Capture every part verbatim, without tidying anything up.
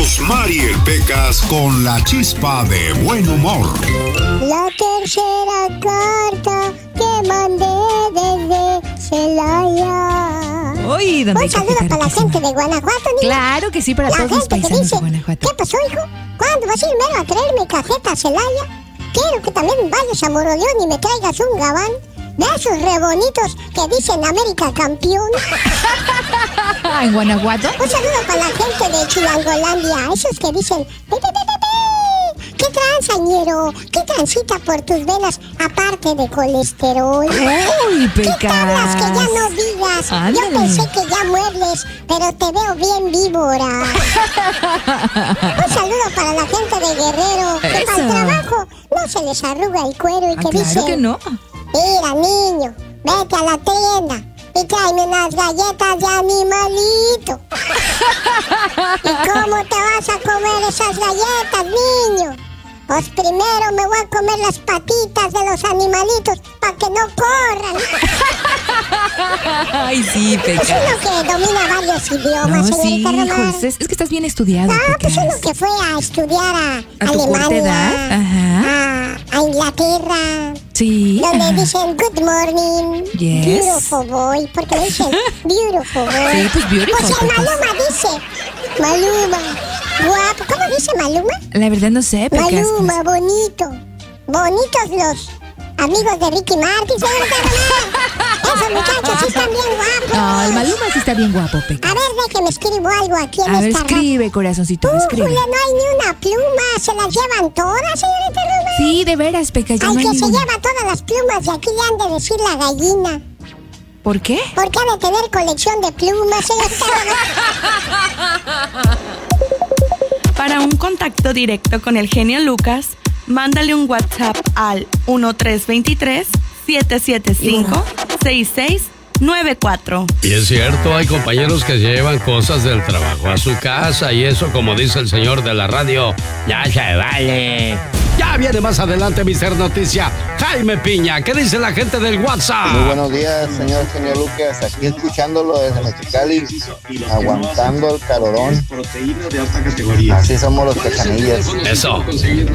Rosmar y el Pecas con la chispa de buen humor. La tercera carta que mandé desde Celaya. Uy, ¿dónde Un saludo para la gente de Guanajuato, niña. Claro que sí, para la todos los gente que paisanos dice, de Guanajuato. ¿qué pasó, hijo? ¿Cuándo vas a ir mero a traerme cajeta a Celaya? Quiero que también vayas a Moroleón y me traigas un gabán de esos re bonitos que dicen América campeón. ¿En Guanajuato? Un saludo para la gente de Chilangolandia, esos que dicen... pi, pi, pi, pi, pi. ¿Qué transañero? ¿Qué transita por tus venas aparte de colesterol? Uy, Pecas. ¿Qué tablas que ya no digas? Ándale. Yo pensé que ya muebles, pero te veo bien víbora. Un saludo para la gente de Guerrero, que Eso. para el trabajo no se les arruga el cuero y Ah, que claro dicen... que no. Mira, niño, vete a la tienda y tráeme unas galletas de animalito. ¿Y cómo te vas a comer esas galletas, niño? Pues primero me voy a comer las patitas de los animalitos para que no corran. Ay, sí, Pues Pecas. uno que domina varios idiomas, No, sí, señorita Román. José, es que estás bien estudiado, No, pues Pecas. uno que fue a estudiar a, ¿A tu corta Alemania, edad? Ajá. a, a Inglaterra, Sí. donde ajá. dicen good morning, Yes. beautiful boy, porque le dicen beautiful boy. Sí, pues beautiful, Pues el Pecas. Maluma dice, Maluma, guapo, ¿cómo dice Maluma? La verdad no sé, Pecas. Maluma, bonito, bonitos los amigos de Ricky Martin, señorita Román. Esos muchachos sí están bien guapos. No, el Maluma sí está bien guapo, Pecas. A ver, déjeme escribo algo aquí en A ver, esta radio. escribe, corazoncito, escribe. Újule, no hay ni una pluma, se las llevan todas, señorita Román. Sí, de veras, Pecas, ya Al no hay que se ninguna. lleva todas las plumas de aquí le han de decir la gallina. ¿Por qué? Porque ha de tener colección de plumas, señorita Román. Para un contacto directo con el genio Lucas, mándale un WhatsApp al uno tres dos tres, siete siete cinco, seis seis nueve cuatro. Y es cierto, hay compañeros que llevan cosas del trabajo a su casa y eso, como dice el señor de la radio, ya se vale. Ya viene más adelante mister Noticia, Jaime Piña. ¿Qué dice la gente del WhatsApp? Muy buenos días, señor genio Lucas. Aquí escuchándolo desde Mexicali, aguantando el calorón. Así somos los cachanillas. Eso.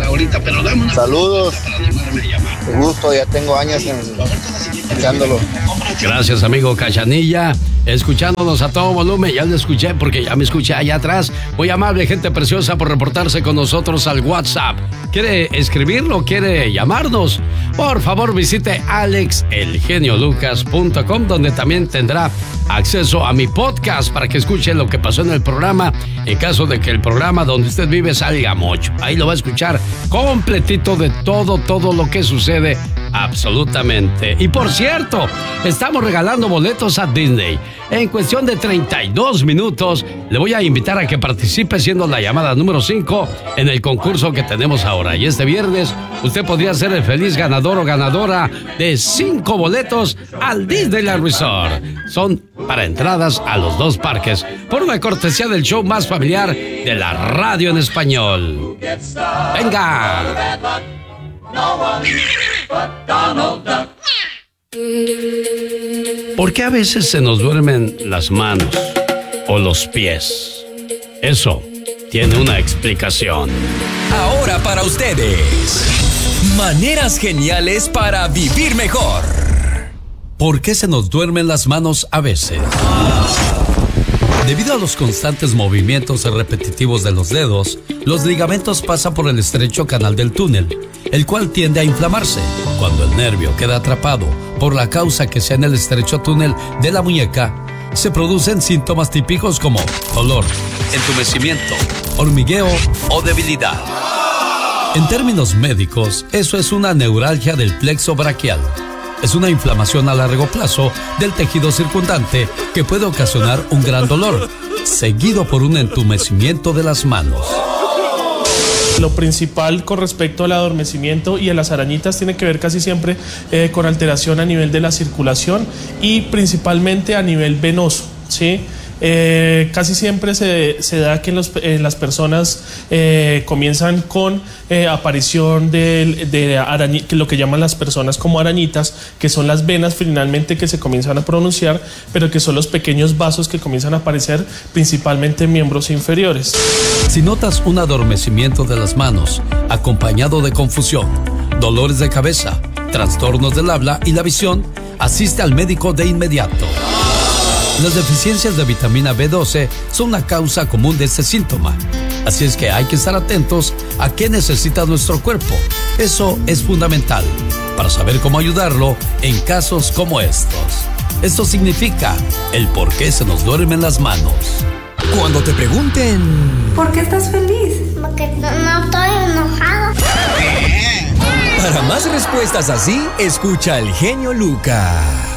Saludos. Qué gusto, ya tengo años en, escuchándolo. Gracias, amigo Cachanilla. Escuchándonos a todo volumen. Ya lo escuché porque ya me escuché allá atrás. Muy amable, gente preciosa, por reportarse con nosotros al WhatsApp. ¿Quiere escribirlo? ¿Quiere llamarnos? Por favor, visite alex el genio lucas punto com, donde también tendrá acceso a mi podcast para que escuche lo que pasó en el programa, en caso de que el programa donde usted vive salga mucho. Ahí lo va a escuchar completito de todo, todo lo que sucede, absolutamente. Y por cierto, estamos regalando boletos a Disney. En cuestión de treinta y dos minutos, le voy a invitar a que participe siendo la llamada número cinco en el concurso que tenemos ahora. Y este viernes, usted podría ser el feliz ganador o ganadora de cinco boletos al Disneyland Resort. Son para entradas a los dos parques, por una cortesía del show más familiar de la radio en español. ¡Venga! ¿Por qué a veces se nos duermen las manos o los pies? Eso tiene una explicación. Ahora para ustedes, maneras geniales para vivir mejor. ¿Por qué se nos duermen las manos a veces? Debido a los constantes movimientos repetitivos de los dedos, los ligamentos pasan por el estrecho canal del túnel, el cual tiende a inflamarse. Cuando el nervio queda atrapado por la causa que sea en el estrecho túnel de la muñeca, se producen síntomas típicos como dolor, entumecimiento, hormigueo o debilidad. En términos médicos, eso es una neuralgia del plexo braquial. Es una inflamación a largo plazo del tejido circundante que puede ocasionar un gran dolor, seguido por un entumecimiento de las manos. Lo principal con respecto al adormecimiento y a las arañitas tiene que ver casi siempre eh, con alteración a nivel de la circulación y principalmente a nivel venoso, ¿sí? Eh, casi siempre se, se da que en, los, en las personas eh, comienzan con eh, aparición de, de arañi, que lo que llaman las personas como arañitas, que son las venas finalmente que se comienzan a pronunciar, pero que son los pequeños vasos que comienzan a aparecer principalmente en miembros inferiores. Si notas un adormecimiento de las manos, acompañado de confusión, dolores de cabeza, trastornos del habla y la visión, asiste al médico de inmediato. Las deficiencias de vitamina B doce son una causa común de este síntoma. Así es que hay que estar atentos a qué necesita nuestro cuerpo. Eso es fundamental para saber cómo ayudarlo en casos como estos. Esto significa el por qué se nos duermen las manos. Cuando te pregunten... ¿Por qué estás feliz? Porque no, no estoy enojado. Para más respuestas así, escucha al genio Lucas.